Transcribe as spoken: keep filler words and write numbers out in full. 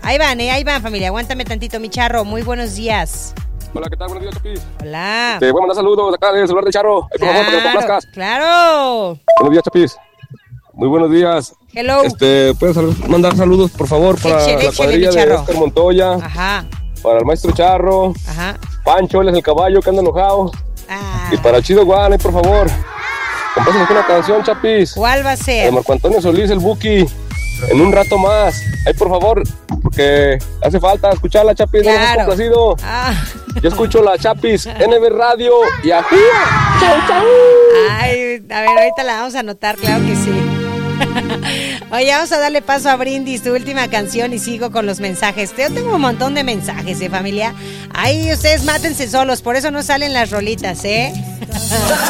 Ahí van, eh, ahí van, familia. Aguántame tantito, mi Charro. Muy buenos días. Hola, ¿qué tal? Buenos días, Chapis. Hola. Te voy a mandar saludos acá del celular de Charro. Ahí, por favor, para que lo complazcas. Claro. Buenos días, Chapis. Muy buenos días. Hello. Este, ¿puedes sal- mandar saludos, por favor, para Échele, la échele, cuadrilla mi de Charro. Oscar Montoya? Ajá, Para el maestro Charro. ajá. Pancho, él es el caballo que anda enojado. Ah, Y para Chido Guan, ahí, por favor. Compásame una canción, Chapis. ¿cuál va a De ser? Marco Antonio Solís, el Buki. En un rato más. Ahí, por favor, porque hace falta escucharla, Chapis. No Claro. hemos complacido. Ah. Yo escucho la Chapis, N B Radio y Ajú. Chau, chau. Ay, a ver, ahorita la vamos a anotar, claro que sí. Oye, vamos a darle paso a Brindis, tu última canción, y sigo con los mensajes. Yo tengo un montón de mensajes, ¿eh, familia? Ahí ustedes mátense solos, por eso no salen las rolitas, ¿eh?